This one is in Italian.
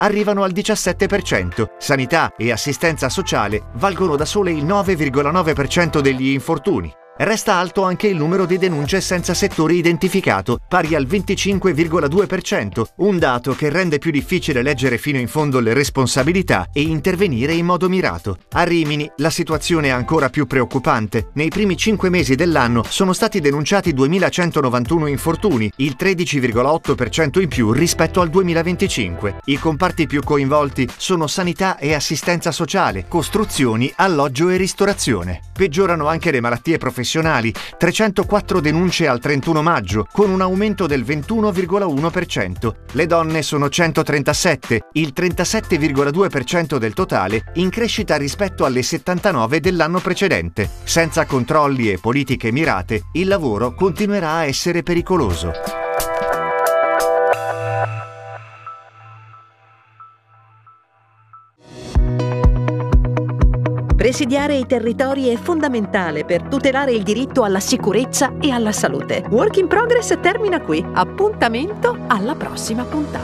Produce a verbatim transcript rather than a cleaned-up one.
arrivano al diciassette per cento. Sanità e assistenza sociale valgono da sole il nove virgola nove per cento degli infortuni. Resta alto anche il numero di denunce senza settore identificato, pari al venticinque virgola due per cento, un dato che rende più difficile leggere fino in fondo le responsabilità e intervenire in modo mirato. A Rimini la situazione è ancora più preoccupante. Nei primi cinque mesi dell'anno sono stati denunciati duemilacentonovantuno infortuni, il tredici virgola otto per cento in più rispetto al duemilaventicinque. I comparti più coinvolti sono sanità e assistenza sociale, costruzioni, alloggio e ristorazione. Peggiorano anche le malattie professionali, trecentoquattro denunce al trentuno maggio, con un aumento del ventuno virgola uno per cento. Le donne sono centotrentasette, il trentasette virgola due per cento del totale, in crescita rispetto alle settantanove dell'anno precedente. Senza controlli e politiche mirate, il lavoro continuerà a essere pericoloso. Presidiare i territori è fondamentale per tutelare il diritto alla sicurezza e alla salute. Work in Progress termina qui. Appuntamento alla prossima puntata.